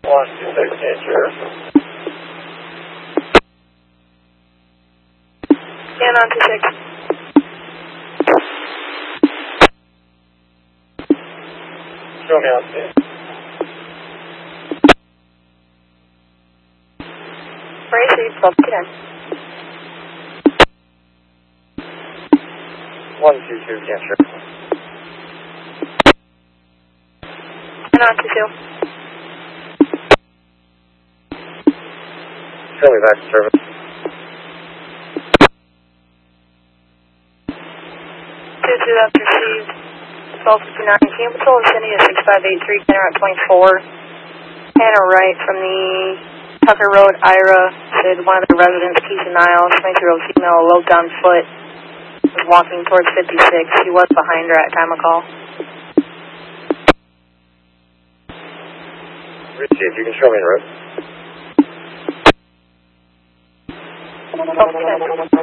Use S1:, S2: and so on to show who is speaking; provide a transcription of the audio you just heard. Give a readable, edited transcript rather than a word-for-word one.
S1: 126, answer.
S2: Scan on 26.
S1: Show me on scene.
S2: Racy, 1210.
S1: 122, answer.
S2: Scan on 22.
S1: Show me back to service.
S2: 22, that's received. 1259. Can you patrol vicinity of 6583, Kenner at 24? Hannah Wright from the Tucker Road, Ira, said one of the residents, Keisha Niles, 22-year-old female, eloped on foot, was walking towards 56. She was behind her at time of call.
S1: Richie, if you can show me the road.
S2: 1210.